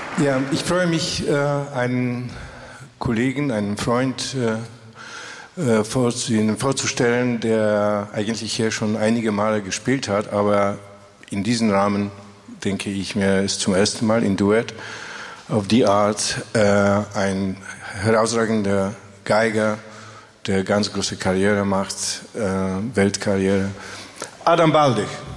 Ja, ich freue mich, einen Kollegen, einen Freund Ihnen vorzustellen, der eigentlich hier schon einige Male gespielt hat, aber in diesem Rahmen, denke ich mir, ist zum ersten Mal in Duett auf die Art ein herausragender Geiger, der ganz große Karriere macht, Weltkarriere. Adam Baldich.